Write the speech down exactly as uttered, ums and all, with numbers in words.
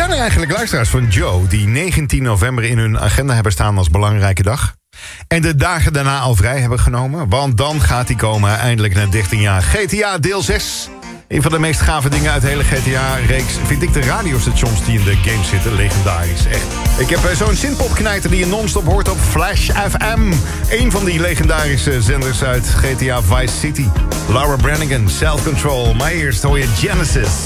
Zijn er eigenlijk luisteraars van Joe die negentien november in hun agenda hebben staan als belangrijke dag? En de dagen daarna al vrij hebben genomen? Want dan gaat die komen eindelijk na dertien jaar. G T A deel zes. Een van de meest gave dingen uit de hele G T A-reeks vind ik de radiostations die in de game zitten. Legendarisch, echt. Ik heb zo'n synthpopknijter die je non-stop hoort op Flash F M. Een van die legendarische zenders uit G T A Vice City. Laura Branigan, Self Control. Maar eerst hoor je Genesis.